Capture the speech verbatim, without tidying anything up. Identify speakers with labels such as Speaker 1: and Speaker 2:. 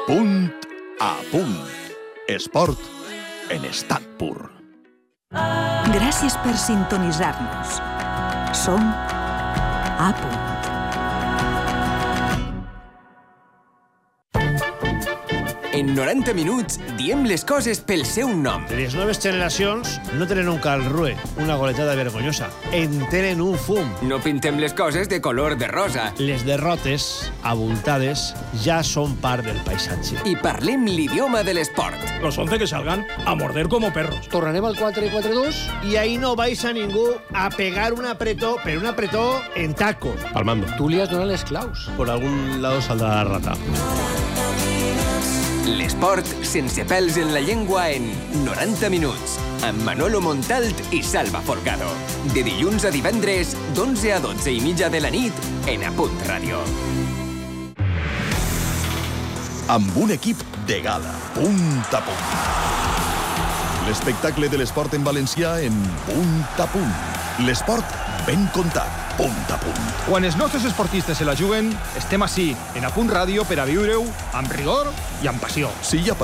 Speaker 1: Punt a punt. Esport en estat pur.
Speaker 2: Gràcies per sintonitzar-nos. Som a punt.
Speaker 3: En noranta minuts diem les coses pel seu nom.
Speaker 4: Les noves generacions no tenen un calrue, una goletada vergonyosa. En tenen un fum.
Speaker 3: No pintem les coses de color de rosa.
Speaker 4: Les derrotes, abultades, ja són part del paisatge.
Speaker 3: I parlem l'idioma de l'esport.
Speaker 5: Los once que salgan a morder como perros.
Speaker 6: Tornarem al quatre quatre dos.
Speaker 4: I ahí no vais a ningú a pegar un apretó, pero un apretó en tacos.
Speaker 5: Palmando.
Speaker 6: Tu li has donat les claus.
Speaker 4: Por algún lado saldrá la rata.
Speaker 3: L'esport sense pèls en la llengua en noranta minuts, amb Manolo Montalt i Salva Folgado. De dilluns a divendres, d'onze a dotze i mitja de la nit, en A Punt Ràdio.
Speaker 1: Amb un equip de gala. Punt a punt. L'espectacle de l'esport en valencià en Punt a punt. L'esport ben contat. Punt a punt.
Speaker 5: Quan els nostres esportistes se la juguen, estem ací, en A Punt Ràdio, per a viure-ho amb rigor i amb passió.
Speaker 1: Si hi ha